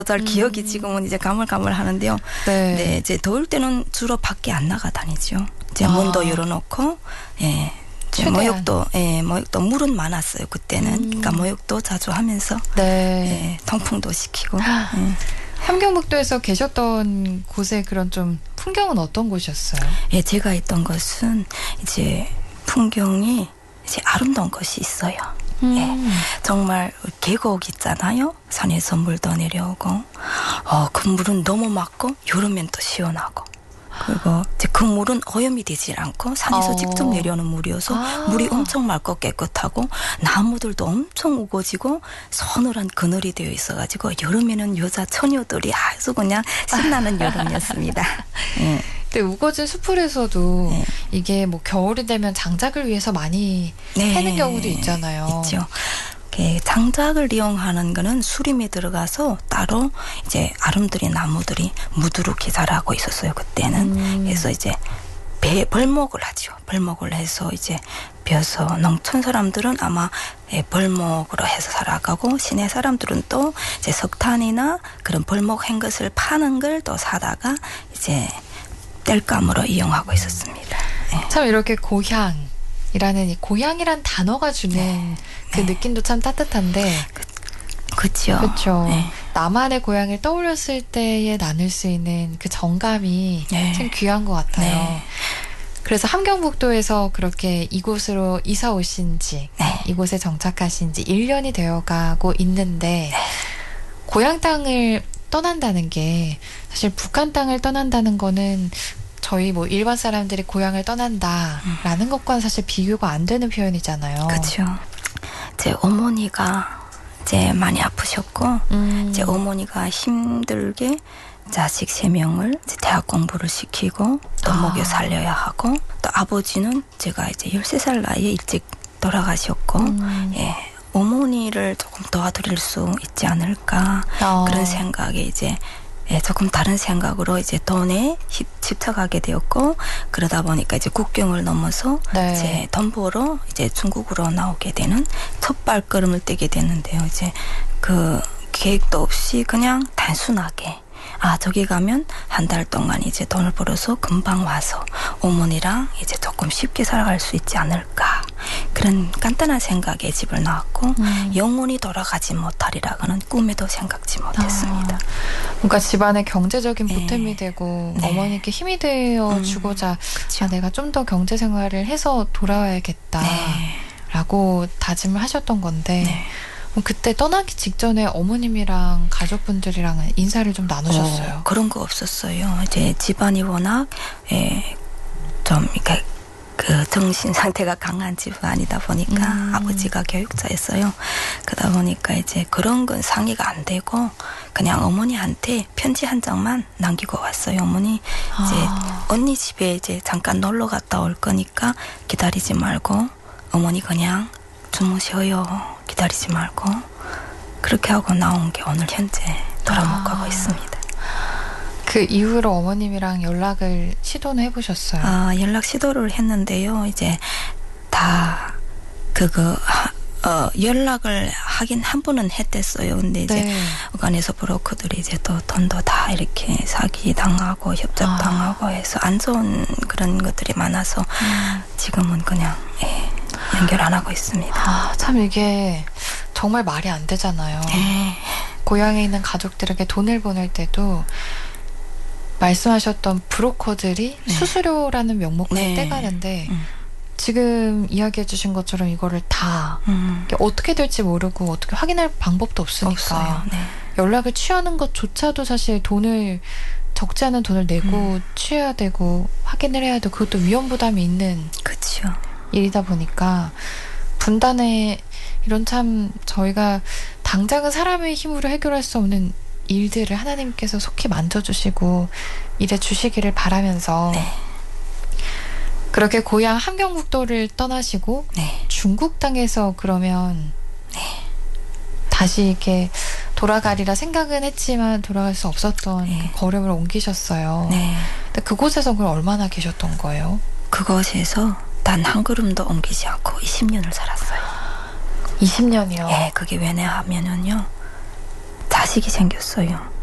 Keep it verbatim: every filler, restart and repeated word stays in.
잘 기억이 지금은 이제 가물가물하는데요. 네. 네, 이제 더울 때는 주로 밖에 안 나가 다니죠. 이제 아. 문도 열어놓고, 예. 이제 최대한. 모욕도, 예, 모욕도 물은 많았어요 그때는. 음. 그러니까 모욕도 자주 하면서, 네. 예, 통풍도 시키고. 예. 함경북도에서 계셨던 곳의 그런 좀 풍경은 어떤 곳이었어요? 예, 제가 있던 것은 이제 풍경이 이제 아름다운 것이 있어요. 음. 예, 정말 계곡 있잖아요. 산에서 물도 내려오고, 어, 그 물은 너무 맑고 여름엔 또 시원하고. 그리고 이제 그 물은 오염이 되질 않고 산에서 어. 직접 내려오는 물이어서 아. 물이 엄청 맑고 깨끗하고 나무들도 엄청 우거지고 서늘한 그늘이 되어 있어가지고 여름에는 여자 처녀들이 아주 그냥 신나는 여름이었습니다. 예. 근데 우거진 숲풀에서도 네. 이게 뭐 겨울이 되면 장작을 위해서 많이 네. 해는 경우도 있잖아요. 있죠. 이렇게 장작을 이용하는 거는 수림에 들어가서 따로 이제 아름드리 나무들이 무드럽게 자라고 있었어요 그때는. 음. 그래서 이제 배 벌목을 하죠. 벌목을 해서 이제 벼서 농촌 사람들은 아마 예, 벌목으로 해서 살아가고 시내 사람들은 또 이제 석탄이나 그런 벌목 한 것을 파는 걸 또 사다가 이제 땔감으로 이용하고 있었습니다. 예. 참 이렇게 고향이라는 이 고향이란 단어가 주는 네. 그 네. 느낌도 참 따뜻한데 그렇죠. 그렇죠. 네. 나만의 고향을 떠올렸을 때에 나눌 수 있는 그 정감이 네. 참 귀한 것 같아요. 네. 그래서 함경북도에서 그렇게 이곳으로 이사 오신 지, 네. 이곳에 정착하신 지 일 년이 되어가고 있는데 고향 땅을 떠난다는 게 사실 북한 땅을 떠난다는 거는 저희 뭐 일반 사람들이 고향을 떠난다라는 것과는 사실 비교가 안 되는 표현이잖아요. 그렇죠. 제 어머니가 이제 많이 아프셨고 음. 이제 어머니가 힘들게 자식 세 명을 이제 대학 공부를 시키고 또 아. 먹여 살려야 하고 또 아버지는 제가 이제 열세 살 나이에 일찍 돌아가셨고 음. 예. 어머니를 조금 도와드릴 수 있지 않을까 어. 그런 생각에 이제 예, 조금 다른 생각으로 이제 돈에 힙, 집착하게 되었고 그러다 보니까 이제 국경을 넘어서 네. 이제 돈 벌어 이제 중국으로 나오게 되는 첫 발걸음을 떼게 됐는데요. 이제 그 계획도 없이 그냥 단순하게 아 저기 가면 한 달 동안 이제 돈을 벌어서 금방 와서 어머니랑 이제 조금 쉽게 살아갈 수 있지 않을까 그런 간단한 생각에 집을 나왔고 음. 영원히 돌아가지 못하리라고는 꿈에도 생각지 못했습니다. 아, 뭔가 집안의 경제적인 네. 보탬이 되고 네. 어머니께 힘이 되어 음, 주고자 그쵸. 아, 내가 좀 더 경제 생활을 해서 돌아와야겠다 네. 라고 다짐을 하셨던 건데 네. 뭐 그때 떠나기 직전에 어머님이랑 가족분들이랑 인사를 좀 나누셨어요? 어, 그런 거 없었어요. 이제 집안이 워낙 예, 좀 이렇게 그 정신 상태가 강한 집안이다 보니까 음. 아버지가 교육자였어요. 그러다 보니까 이제 그런 건 상의가 안 되고 그냥 어머니한테 편지 한 장만 남기고 왔어요. 어머니 이제 아. 언니 집에 이제 잠깐 놀러 갔다 올 거니까 기다리지 말고 어머니 그냥 주무셔요. 기다리지 말고 그렇게 하고 나온 게 오늘 현재 돌아 못 가고 아. 있습니다. 그 이후로 어머님이랑 연락을 시도는 해보셨어요? 아, 연락 시도를 했는데요. 이제 다 그거 하, 어, 연락을 하긴 한 번은 했댔어요. 근데 이제 네. 어간에서 브로커들이 이제 또 돈도 다 이렇게 사기 당하고 협잡 아. 당하고 해서 안 좋은 그런 것들이 많아서 음. 지금은 그냥 예, 연결 안 하고 있습니다. 아, 참 이게 정말 말이 안 되잖아요. 네. 고향에 있는 가족들에게 돈을 보낼 때도 말씀하셨던 브로커들이 네. 수수료라는 명목을 네. 떼가는데 음. 지금 이야기해 주신 것처럼 이거를 다 음. 이게 어떻게 될지 모르고 어떻게 확인할 방법도 없으니까 없어요. 네. 연락을 취하는 것조차도 사실 돈을 적지 않은 돈을 내고 음. 취해야 되고 확인을 해야 되고 그것도 위험 부담이 있는 그렇죠. 일이다 보니까 분단의 이런 참 저희가 당장은 사람의 힘으로 해결할 수 없는 일들을 하나님께서 속히 만져주시고 일해 주시기를 바라면서 네. 그렇게 고향 함경북도를 떠나시고 네. 중국 땅에서 그러면 다시 이렇게 돌아가리라 생각은 했지만 돌아갈 수 없었던 네. 그 걸음을 옮기셨어요. 네. 근데 그곳에서 그럼 얼마나 계셨던 거예요? 그것에서 단 한 걸음도 옮기지 않고 이십 년을 살았어요. 이십 년이요? 예, 그게 왜냐하면은요. 자식이 생겼어요.